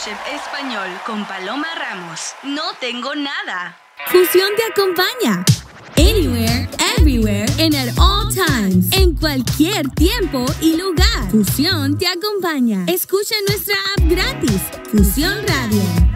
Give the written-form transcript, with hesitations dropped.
MasterChef Español con Paloma Ramos. No tengo nada. Fusión te acompaña. Anywhere, everywhere, and at all times. En cualquier tiempo y lugar. Fusión te acompaña. Escucha nuestra app gratis. Fusión Radio.